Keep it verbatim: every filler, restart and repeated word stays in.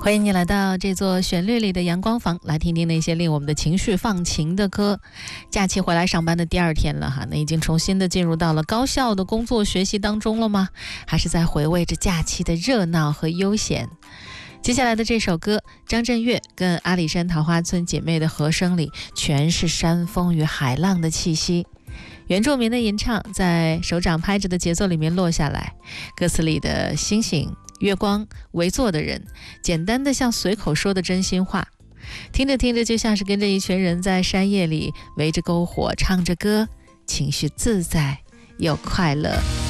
欢迎你来到这座旋律里的阳光房，来听听那些令我们的情绪放晴的歌。假期回来上班的第二天了哈，那已经重新的进入到了高效的工作学习当中了吗？还是在回味着假期的热闹和悠闲？接下来的这首歌，张震岳跟阿里山桃花村姐妹的和声里，全是山风与海浪的气息。原住民的吟唱在手掌拍着的节奏里面落下来，歌词里的星星、月光、围坐的人，简单的像随口说的真心话，听着听着就像是跟着一群人在山夜里围着篝火唱着歌，情绪自在又快乐。